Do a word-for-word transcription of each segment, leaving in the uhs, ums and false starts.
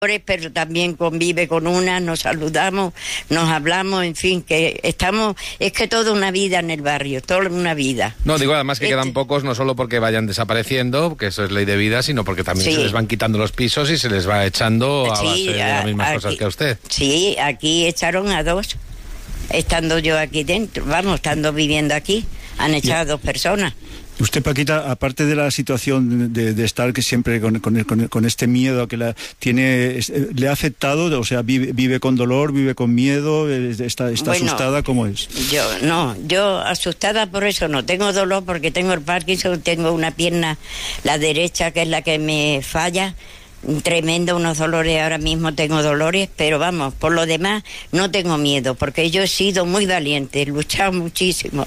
pero también convive con una, nos saludamos, nos hablamos, en fin, que estamos, es que toda una vida en el barrio, toda una vida. No, digo además que este... quedan pocos, no solo porque vayan desapareciendo, que eso es ley de vida, sino porque también sí. se les van quitando los pisos y se les va echando a sí, base de a, las mismas aquí, cosas que a usted. Sí, aquí echaron a dos, estando yo aquí dentro, vamos, estando viviendo aquí, han echado a dos personas. Usted, Paquita, aparte de la situación de, de estar que siempre con, con, con, con este miedo que la tiene, ¿le ha afectado? O sea, vive, vive con dolor, vive con miedo, está, está bueno, asustada, ¿cómo es? Yo no, yo asustada por eso no, tengo dolor porque tengo el Parkinson, tengo una pierna, la derecha, que es la que me falla, tremendo, unos dolores, ahora mismo tengo dolores, pero vamos, por lo demás no tengo miedo, porque yo he sido muy valiente, he luchado muchísimo.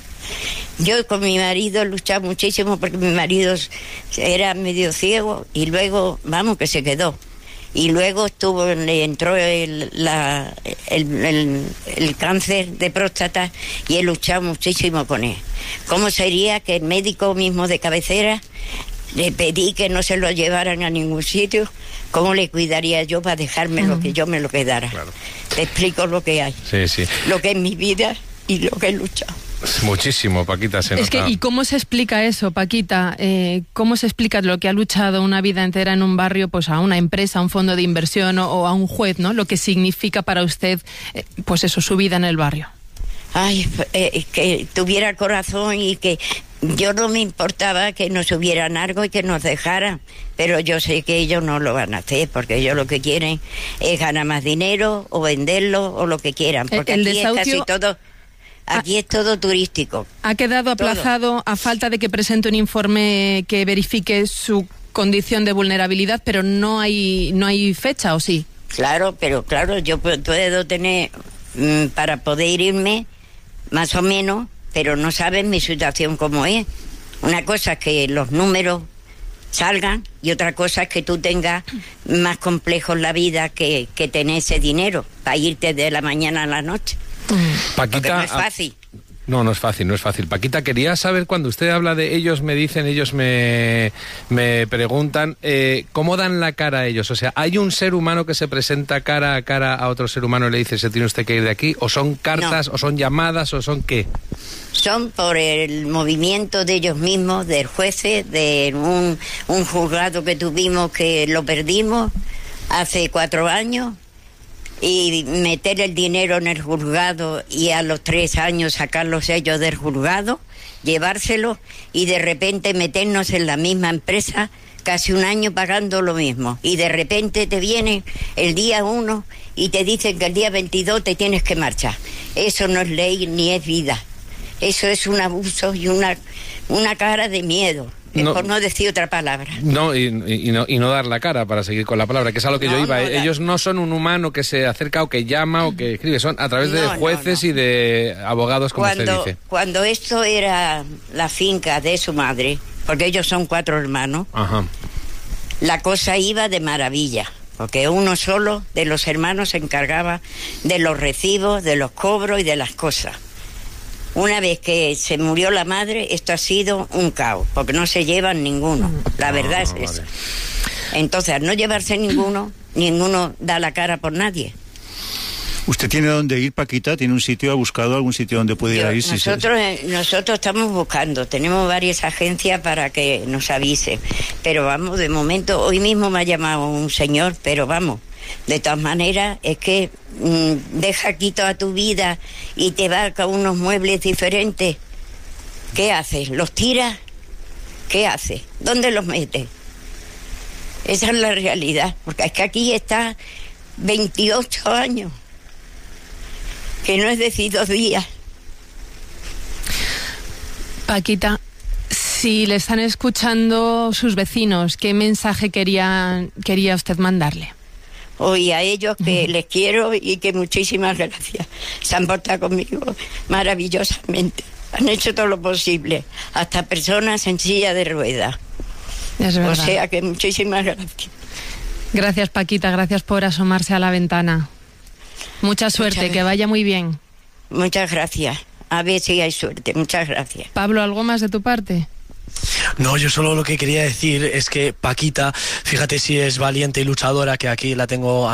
Yo con mi marido he luchado muchísimo porque mi marido era medio ciego y luego, vamos, que se quedó. Y luego estuvo, le entró el, la, el, el, el cáncer de próstata y he luchado muchísimo con él. ¿Cómo sería que el médico mismo de cabecera le pedí que no se lo llevaran a ningún sitio? ¿Cómo le cuidaría yo para dejarme uh-huh. lo que yo me lo quedara? Claro. Te explico lo que hay. Sí, sí. Lo que es mi vida y lo que he luchado. Muchísimo, Paquita, se nota. Es que, ¿y cómo se explica eso, Paquita? Eh, ¿Cómo se explica lo que ha luchado una vida entera en un barrio, pues a una empresa, a un fondo de inversión o, o a un juez, ¿no? Lo que significa para usted, eh, pues eso, su vida en el barrio. Ay, eh, que tuviera corazón y que yo no me importaba que nos subieran algo y que nos dejaran, pero yo sé que ellos no lo van a hacer, porque ellos lo que quieren es ganar más dinero o venderlo o lo que quieran, porque el, el aquí desahucio... es casi todo... Aquí es todo turístico. Ha quedado aplazado todo. A falta de que presente un informe que verifique su condición de vulnerabilidad, pero no hay no hay fecha, ¿o sí? Claro, pero claro, yo puedo tener mmm, para poder irme, más o menos, pero no saben mi situación cómo es. Una cosa es que los números salgan y otra cosa es que tú tengas más complejo en la vida que, que tener ese dinero para irte de la mañana a la noche. Paquita, porque no es fácil. No, no es fácil, no es fácil. Paquita, quería saber, cuando usted habla de ellos me dicen, ellos me, me preguntan, eh, ¿cómo dan la cara a ellos? O sea, ¿hay un ser humano que se presenta cara a cara a otro ser humano y le dice, se tiene usted que ir de aquí? ¿O son cartas, no. o son llamadas, o son qué? Son por el movimiento de ellos mismos, del juez, de un, un juzgado que tuvimos que lo perdimos hace cuatro años. Y meter el dinero en el juzgado y a los tres años sacar los sellos del juzgado, llevárselo y de repente meternos en la misma empresa casi un año pagando lo mismo. Y de repente te vienen el día uno y te dicen que el día veintidós te tienes que marchar. Eso no es ley ni es vida. Eso es un abuso y una, una cara de miedo. No, por no decir otra palabra. No y, y, no, y no dar la cara, para seguir con la palabra, que es a lo que no, yo iba. No, Ellos no son un humano que se acerca o que llama o que escribe, son a través de no, jueces no, no. y de abogados, como cuando, usted dice. Cuando esto era la finca de su madre, porque ellos son cuatro hermanos, Ajá. la cosa iba de maravilla, porque uno solo de los hermanos se encargaba de los recibos, de los cobros y de las cosas. Una vez que se murió la madre, esto ha sido un caos, porque no se llevan ninguno. La verdad es esa. Vale. Entonces, al no llevarse ninguno, ninguno da la cara por nadie. ¿Usted tiene dónde ir, Paquita? ¿Tiene un sitio, ha buscado algún sitio donde pudiera ir? Nosotros, si se... nosotros estamos buscando, tenemos varias agencias para que nos avisen, pero vamos, de momento, hoy mismo me ha llamado un señor, pero vamos, de todas maneras, es que mmm, deja aquí toda tu vida y te vas con unos muebles diferentes. ¿Qué haces? ¿Los tiras? ¿Qué haces? ¿Dónde los metes? Esa es la realidad, porque es que aquí está veintiocho años, que no es decir dos días. Paquita, si le están escuchando sus vecinos, ¿qué mensaje quería, quería usted mandarle? Hoy a ellos que uh-huh. les quiero y que muchísimas gracias. Se han portado conmigo maravillosamente. Han hecho todo lo posible, hasta personas en silla de ruedas. Es verdad. O sea que muchísimas gracias. Gracias, Paquita, gracias por asomarse a la ventana. Mucha suerte, Muchas que vaya muy bien. Muchas gracias. A ver si hay suerte. Muchas gracias. Pablo, ¿algo más de tu parte? No, yo solo lo que quería decir es que Paquita, fíjate si es valiente y luchadora, que aquí la tengo